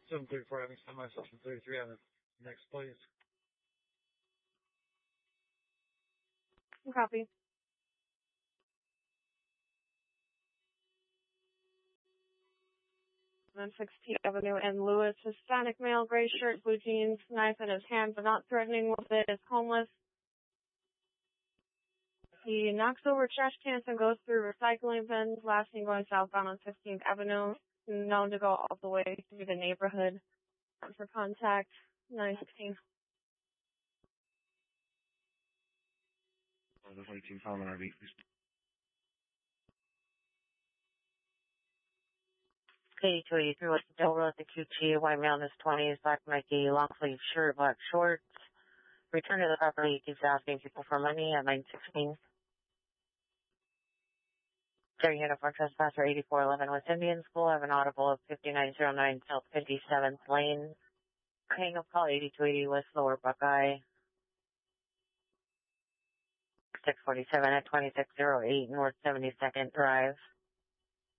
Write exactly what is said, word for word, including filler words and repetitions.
seven thirty-four having semi section thirty-three Avenue. Next, please. Copy. Then sixteenth Avenue and Lewis, Hispanic male, gray shirt, blue jeans, knife in his hand, but not threatening with it, is homeless. He knocks over trash cans and goes through recycling bins, last seen going southbound on sixteenth Avenue, known to go all the way through the neighborhood. For contact, nine sixteen. Oh, there's eighteen found on our beat, please. K two eighty-three West Del Road, the Q T, white male in his twenties, black Nike, long sleeve shirt, black shorts. Return to the property, keeps asking people for money at nine sixteen. Jerry Unit for trespasser eighty-four eleven West Indian School. I have an audible of fifty-nine oh nine South fifty-seventh Lane. Hang up call eighty-two eighty West Lower Buckeye. six forty-seven at twenty-six oh eight North seventy-second Drive.